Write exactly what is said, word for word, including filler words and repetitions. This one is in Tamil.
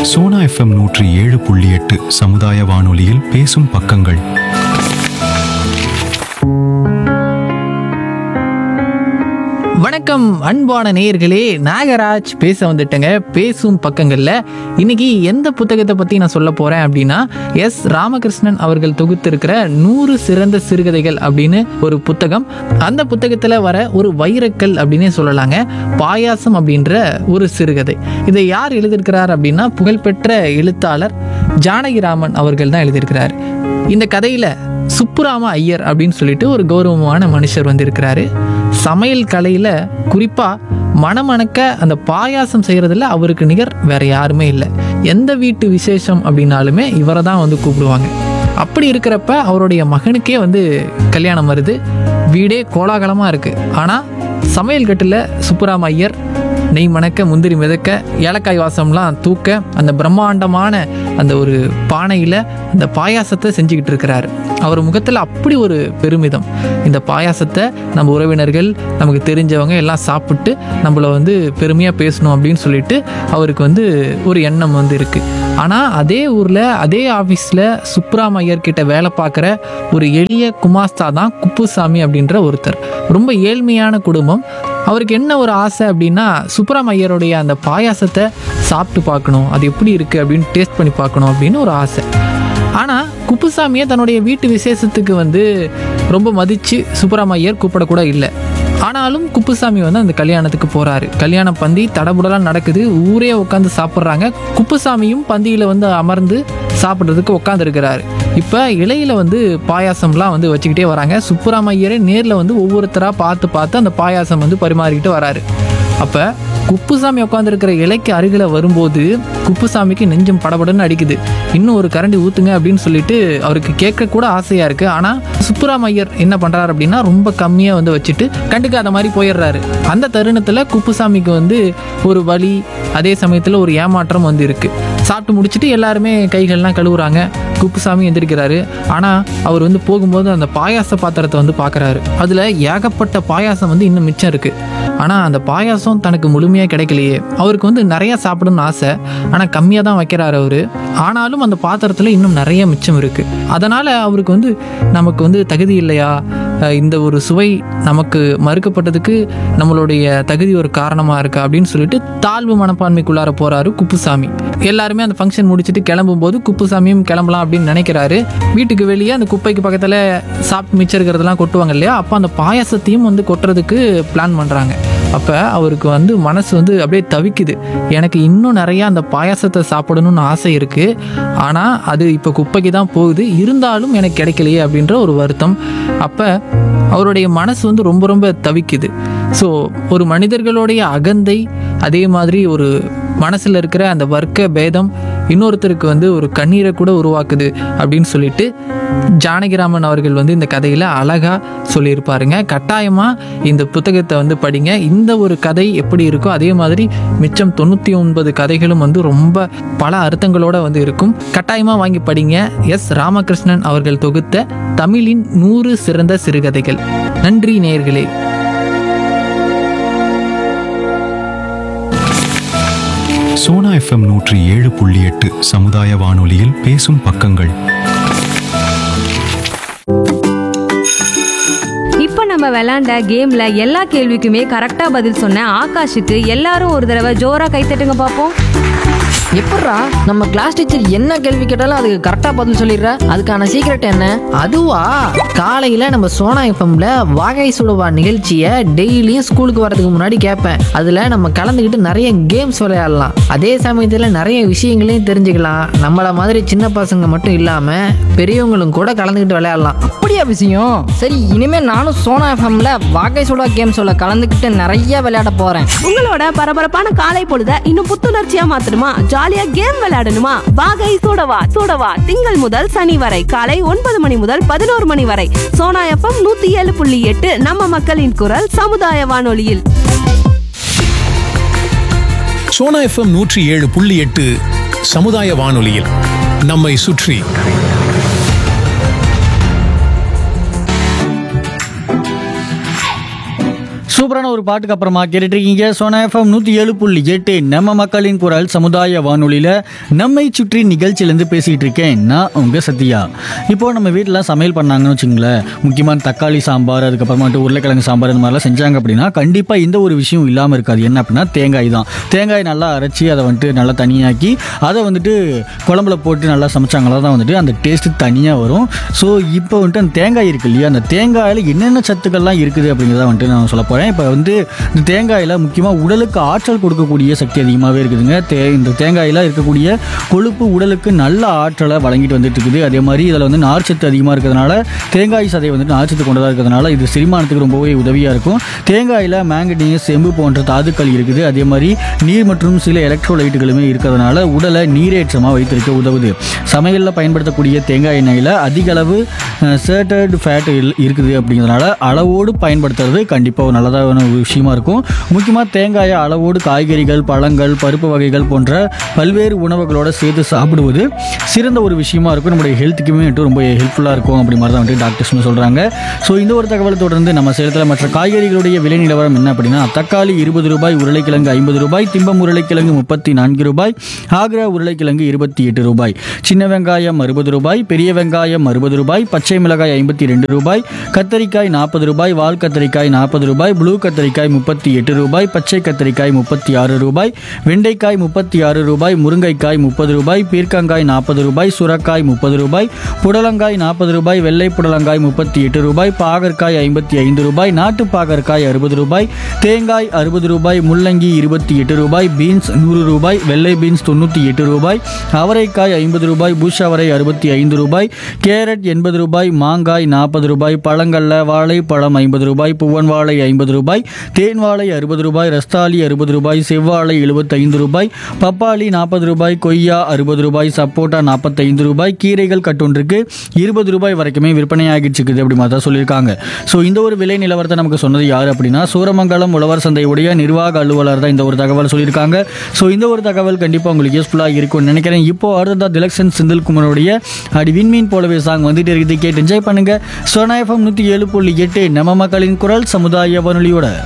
சோனா எஃப்எம் நூற்றி ஏழு புள்ளி எட்டு சமுதாய வானொலியில் பேசும் பக்கங்கள். வணக்கம் அன்பான நேயர்களே, நாகராஜ் பேச வந்துட்டேங்க. பேசும் பக்கங்களில் இன்னைக்கு எந்த புத்தகத்தை பற்றி நான் சொல்ல போகிறேன் அப்படின்னா, எஸ் ராமகிருஷ்ணன் அவர்கள் தொகுத்திருக்கிற நூறு சிறந்த சிறுகதைகள் அப்படின்னு ஒரு புத்தகம். அந்த புத்தகத்தில் வர ஒரு வைரக்கல் அப்படின்னே சொல்லலாங்க. பாயாசம் அப்படின்ற ஒரு சிறுகதை. இதை யார் எழுதியிருக்கிறார் அப்படின்னா, புகழ்பெற்ற எழுத்தாளர் ஜானகிராமன் அவர்கள் தான் எழுதியிருக்கிறார். இந்த கதையில் சுப்புராம ஐயர் அப்படின்னு சொல்லிட்டு ஒரு கௌரவமான மனுஷர் வந்திருக்கிறாரு. சமையல் கலையில் குறிப்பாக மணமணக்க அந்த பாயாசம் செய்கிறதுல அவருக்கு நிகர் வேற யாருமே இல்லை. எந்த வீட்டு விசேஷம் அப்படின்னாலுமே இவரை தான் வந்து கூப்பிடுவாங்க. அப்படி இருக்கிறப்ப அவருடைய மகனுக்கே வந்து கல்யாணம் வருது. வீடே கோலாகலமாக இருக்குது. ஆனால் சமையல் கட்டில் சுப்புராம ஐயர் நெய் மணக்க, முந்திரி மிதக்க, ஏலக்காய் வாசம்லாம் தூக்க அந்த பிரம்மாண்டமான அந்த ஒரு பானையில் அந்த பாயாசத்தை செஞ்சுக்கிட்டு இருக்கிறாரு. அவர் முகத்தில் அப்படி ஒரு பெருமிதம். இந்த பாயாசத்தை நம்ம உறவினர்கள், நமக்கு தெரிஞ்சவங்க எல்லாம் சாப்பிட்டு நம்மளை வந்து பெருமையாக பேசணும் அப்படின்னு சொல்லிட்டு அவருக்கு வந்து ஒரு எண்ணம் வந்து இருக்குது. ஆனால் அதே ஊரில் அதே ஆஃபீஸில் சுப்புராம ஐயர் கிட்ட வேலை பார்க்குற ஒரு எளிய குமாஸ்தா தான் குப்புசாமி அப்படின்ற ஒருத்தர். ரொம்ப ஏழ்மையான குடும்பம். அவருக்கு என்ன ஒரு ஆசை அப்படின்னா, சுப்புராம ஐயருடைய அந்த பாயாசத்தை சாப்பிட்டு பார்க்கணும், அது எப்படி இருக்குது அப்படின்னு டேஸ்ட் பண்ணி பார்க்கணும் அப்படின்னு ஒரு ஆசை. ஆனால் குப்புசாமியை தன்னுடைய வீட்டு விசேஷத்துக்கு வந்து ரொம்ப மதித்து சுப்புராம ஐயர் கூப்பிடக்கூட இல்லை. ஆனாலும் குப்புசாமி வந்து அந்த கல்யாணத்துக்கு போகிறாரு. கல்யாண பந்தி தடபுடலாம் நடக்குது. ஊரே உட்காந்து சாப்பிட்றாங்க. குப்புசாமியும் பந்தியில் வந்து அமர்ந்து சாப்பிட்றதுக்கு உட்காந்துருக்கிறாரு. இப்போ இலையில வந்து பாயாசம்லாம் வந்து வச்சுக்கிட்டே வராங்க. சுப்புராம ஐயரே நேரில் வந்து ஒவ்வொருத்தராக பார்த்து பார்த்து அந்த பாயாசம் வந்து பரிமாறிக்கிட்டு வராரு. அப்போ குப்புசாமி உட்காந்துருக்கிற இலைக்கு அருகில் வரும்போது குப்புசாமிக்கு நெஞ்சம் படபடன்னு அடிக்குது. இன்னும் ஒரு கரண்டி ஊற்றுங்க அப்படின்னு சொல்லிட்டு அவருக்கு கேட்க கூட ஆசையாக இருக்குது. ஆனால் சுப்புராம ஐயர் என்ன பண்ணுறாரு அப்படின்னா, ரொம்ப கம்மியாக வந்து வச்சுட்டு கண்டுக்காத மாதிரி போயிடுறாரு. அந்த தருணத்தில் குப்புசாமிக்கு வந்து ஒரு வலி, அதே சமயத்தில் ஒரு ஏமாற்றம் வந்து இருக்குது. சாப்பிட்டு முடிச்சுட்டு எல்லாருமே கைகள்லாம் கழுவுறாங்க. குப்புசாமி எந்திரிக்கிறாரு. ஆனால் அவர் வந்து போகும்போது அந்த பாயாச பாத்திரத்தை வந்து பார்க்குறாரு. அதில் ஏகப்பட்ட பாயாசம் வந்து இன்னும் மிச்சம் இருக்குது. ஆனால் அந்த பாயாசம் தனக்கு முழுமையாக கிடைக்கலையே. அவருக்கு வந்து நிறையா சாப்பிடணும்னு ஆசை, ஆனால் கம்மியாக தான் வைக்கிறாரு அவர். ஆனாலும் அந்த பாத்திரத்தில் இன்னும் நிறைய மிச்சம் இருக்குது. அதனால் அவருக்கு வந்து நமக்கு வந்து தகுதி இல்லையா, இந்த ஒரு சுவை நமக்கு மறுக்கப்பட்டதுக்கு நம்மளுடைய தகுதி ஒரு காரணமாக இருக்கா அப்படின்னு சொல்லிட்டு தாழ்வு மனப்பான்மைக்குள்ளார போகிறாரு குப்புசாமி. எல்லாருமே அந்த ஃபங்க்ஷன் முடிச்சுட்டு கிளம்பும்போது குப்புசாமியும் கிளம்பலாம் அப்படின்னு நினைக்கிறாரு. வீட்டுக்கு வெளியே அந்த குப்பைக்கு பக்கத்தில் சாப்பிட்டு மிச்சம் இருக்கிறதெல்லாம் கொட்டுவாங்க இல்லையா, அப்போ அந்த பாயாசத்தையும் வந்து கொட்டுறதுக்கு பிளான் பண்ணுறாங்க. அப்போ அவருக்கு வந்து மனசு வந்து அப்படியே தவிக்குது. எனக்கு இன்னும் நிறையா அந்த பாயாசத்தை சாப்பிடணும்னு ஆசை இருக்குது, ஆனால் அது இப்போ குப்பைக்கு தான் போகுது, இருந்தாலும் எனக்கு கிடைக்கலையே அப்படின்ற ஒரு வருத்தம். அப்போ அவருடைய மனசு வந்து ரொம்ப ரொம்ப தவிக்குது. ஸோ ஒரு மனிதர்களுடைய அகந்தை, அதே மாதிரி ஒரு மனசில் இருக்கிற அந்த வர்க்க பேதம் இன்னொருத்தருக்கு வந்து ஒரு கண்ணீரை கூட உருவாக்குது அப்படின்னு சொல்லிட்டு ஜானகிராமன் அவர்கள் வந்து இந்த கதையில் அழகாக சொல்லியிருப்பாருங்க. கட்டாயமாக இந்த புத்தகத்தை வந்து படிங்க. இந்த ஒரு கதை எப்படி இருக்கோ அதே மாதிரி மிச்சம் தொண்ணூற்றி ஒன்பது கதைகளும் வந்து ரொம்ப பல அர்த்தங்களோடு வந்து இருக்கும். கட்டாயமாக வாங்கி படிங்க. எஸ் ராமகிருஷ்ணன் அவர்கள் தொகுத்த தமிழின் நூறு சிறந்த சிறுகதைகள். நன்றி நேயர்களே. சோனா எஃப்எம் நூற்றி ஏழு புள்ளி எட்டு சமுதாய வானொலியில் பேசும் பக்கங்கள். இப்ப நம்ம விளையாண்ட கேம்ல எல்லா கேள்விக்குமே கரெக்டா பதில் சொன்ன ஆகாஷுக்கு எல்லாரும் ஒரு தடவை ஜோரா கைத்தட்டுங்க பாப்போம். எப்பட்றா நம்ம கிளாஸ் டீச்சர் என்ன கேள்வி கேட்டாலும் அதுக்கு கரெக்டா பதில் சொல்லிடுற? அதுக்கான சீக்ரெட் என்ன? அதுவா, காலையில் நம்ம சோனா எஃப்எம்ல வாகை சுடுவா நிகழ்ச்சியை டெய்லியும் ஸ்கூலுக்கு வரதுக்கு முன்னாடி கேட்பேன். அதில் நம்ம கலந்துக்கிட்டு நிறைய கேம்ஸ் விளையாடலாம். அதே சமயத்தில் நிறைய விஷயங்களையும் தெரிஞ்சுக்கலாம். நம்மள மாதிரி சின்ன பசங்க மட்டும் இல்லாமல் பெரியவங்களும் கூட கலந்துக்கிட்டு விளையாடலாம். அப்படியா விஷயம்? சரி, இனிமே நானும் சோனா எஃப்எம்ல வாகை சுடா கேம்ஸோட கலந்துக்கிட்டு நிறைய விளையாட போறேன். உங்களோட பரபரப்பான காலை பொழுத இன்னும் புத்துணர்ச்சியா மாத்தணுமா, ஜாலியா கேம் விளையாடணுமா? வாகை சூடவா சூடவா திங்கள் முதல் சனி வரை காலை ஒன்பது மணி முதல் பதினோரு மணி வரை சோனா எஃப்எம் நூத்தி ஏழு புள்ளி எட்டு நம்ம மக்களின் குரல் சமுதாய வானொலியில். சோனா எஃப்எம் நூற்றி ஏழு புள்ளி எட்டு சமுதாய வானொலியில் நம்மை சுற்றி. சூப்பரான ஒரு பாட்டுக்கு அப்புறமா கேட்டுட்டு இருக்கீங்க சோனா எஃப்எம் நூற்றி ஏழு புள்ளி எட்டு நம்ம மக்களின் குரல் சமுதாய வானொலியில் நம்மை சுற்றி நிகழ்ச்சியிலேருந்து பேசிகிட்டு இருக்கேன் நான் உங்கள் சத்யா. இப்போது நம்ம வீட்டில் சமையல் பண்ணாங்கன்னு வச்சுங்களேன், முக்கியமான தக்காளி சாம்பார், அதுக்கப்புறமாட்டு உருளைக்கிழங்கு சாம்பார் இந்த மாதிரிலாம் செஞ்சாங்க அப்படின்னா கண்டிப்பாக இந்த ஒரு விஷயம் இல்லாமல் இருக்காது. என்ன அப்படின்னா தேங்காய் தான். தேங்காய் நல்லா அரைச்சி அதை வந்துட்டு நல்லா தனியாக்கி அதை வந்துட்டு குழம்புல போட்டு நல்லா சமைச்சாங்களா தான் வந்துட்டு அந்த டேஸ்ட்டு தனியாக வரும். ஸோ இப்போ வந்துட்டு அந்த தேங்காய் இருக்கு இல்லையா, அந்த தேங்காயில் என்னென்ன சத்துக்கள்லாம் இருக்குது அப்படிங்கிறத வந்துட்டு நான் சொல்ல போகிறேன். இப்போ வந்து இந்த தேங்காயில் முக்கியமாக உடலுக்கு ஆற்றல் கொடுக்கக்கூடிய சக்தி அதிகமாகவே இருக்குதுங்க. தே இந்த தேங்காயில் இருக்கக்கூடிய கொழுப்பு உடலுக்கு நல்ல ஆற்றலை வழங்கிட்டு வந்துட்டு இருக்குது. அதே மாதிரி இதில் வந்து நார்ச்சத்து அதிகமாக இருக்கிறதுனால தேங்காய் சதை வந்துட்டு நார்ச்சத்து கொண்டதாக இருக்கிறதுனால இது செரிமானத்துக்கு ரொம்பவே உதவியாக இருக்கும். தேங்காயில் மேங்கனீஸ், செம்பு போன்ற தாதுக்கள் இருக்குது. அதே மாதிரி நீர் மற்றும் சில எலக்ட்ரோலைட்டுகளுமே இருக்கிறதுனால உடலை நீரேற்றமாக வைத்திருக்க உதவுது. சமையலில் பயன்படுத்தக்கூடிய தேங்காய் எண்ணெயில் அதிக அளவு சர்ட்டட் ஃபேட் இருக்குது. அப்படிங்கிறதுனால அளவோடு பயன்படுத்துறது கண்டிப்பாக ஒரு நல்லதான ஒரு விஷயமா இருக்கும். முக்கியமாக தேங்காயை அளவோடு காய்கறிகள், பழங்கள், பருப்பு வகைகள் போன்ற பல்வேறு உணவுகளோடு சேர்த்து சாப்பிடுவது சிறந்த ஒரு விஷயமா இருக்கும். நம்முடைய ஹெல்த்துக்குமே ரொம்ப ஹெல்ப்ஃபுல்லாக இருக்கும் அப்படி மாதிரி தான் வந்துட்டு டாக்டர்ஸ்னு சொல்கிறாங்க. ஸோ இந்த ஒரு தகவலை தொடர்ந்து நம்ம சேலத்தில் மற்ற காய்கறிகளுடைய விலை நிலவரம் என்ன அப்படின்னா, தக்காளி இருபது ரூபாய், உருளைக்கிழங்கு ஐம்பது ரூபாய், திம்பம் உருளைக்கிழங்கு முப்பத்தி நான்கு ரூபாய், ஆக்ரா உருளைக்கிழங்கு இருபத்தி எட்டு ரூபாய், சின்ன வெங்காயம் அறுபது ரூபாய், பெரிய வெங்காயம் அறுபது ரூபாய், பச்சை மிளகாய் ஐம்பத்தி ரெண்டு ரூபாய், கத்தரிக்காய் நாற்பது ரூபாய், வால் கத்தரிக்காய் நாற்பது ரூபாய், ப்ளூ கத்தரிக்காய் முப்பத்தி எட்டு ரூபாய், பச்சை கத்தரிக்காய் முப்பத்தி ஆறு ரூபாய், வெண்டைக்காய் முப்பத்தி ஆறு ரூபாய், முருங்கைக்காய் முப்பது ரூபாய், பீர்க்கங்காய் நாற்பது ரூபாய், சுரக்காய் முப்பது ரூபாய், புடலங்காய் நாற்பது ரூபாய், வெள்ளை புடலங்காய் முப்பத்தி எட்டு ரூபாய், பாகற்காய் ஐம்பத்தி ஐந்து ரூபாய், நாட்டு பாகற்காய் அறுபது ரூபாய், தேங்காய் அறுபது ரூபாய், முள்ளங்கி இருபத்தி எட்டு ரூபாய், பீன்ஸ் நூறு ரூபாய், வெள்ளை பீன்ஸ் தொண்ணூற்றி எட்டு ரூபாய், அவரைக்காய் ஐம்பது ரூபாய், புஷ் அவரை அறுபத்தி ஐந்து ரூபாய், கேரட் எண்பது ரூபாய், மாங்காய் நாற்பது ரூபாய், பழங்கள்ல வாழைப்பழம் ஐம்பது ரூபாய், பூவன் வாழை ஐம்பது ரூபாய், தேன் வாழை அறுபது ரூபாய், ரஸ்தாலி அறுபது ரூபாய், செவ்வாழை எழுபத்தைந்து ரூபாய், பப்பாளி நாற்பது ரூபாய், கொய்யா அறுபது ரூபாய், சப்போட்டா நாற்பத்தைந்து ரூபாய், கீரைகள் கட்டொன்றுக்கு இருபது ரூபாய் வரைக்குமே விற்பனையாகிட்டு இருக்குது அப்படி மாதிரி தான் சொல்லியிருக்காங்க. ஸோ இந்த ஒரு விலை நிலவரத்தை நமக்கு சொன்னது யார் அப்படின்னா, சூரமங்கலம் உழவர் சந்தையுடைய நிர்வாக அலுவலர் தான் இந்த ஒரு தகவல் சொல்லியிருக்காங்க. ஸோ இந்த ஒரு தகவல் கண்டிப்பாக உங்களுக்கு யூஸ்ஃபுல்லாக இருக்கும்னு நினைக்கிறேன். இப்போ அடுத்ததா திலக்ஷன் செந்தில்குமாரோடைய அடி விண்மீன் போலவே சாங் வந்துட்டு இருக்குது, கேட்டு என்ஜாய் பண்ணுங்க. சோனா எஃப்எம் நூற்றி ஏழு புள்ளி எட்டு நம்ம மக்களின் குரல் சமுதாய வானொலியோட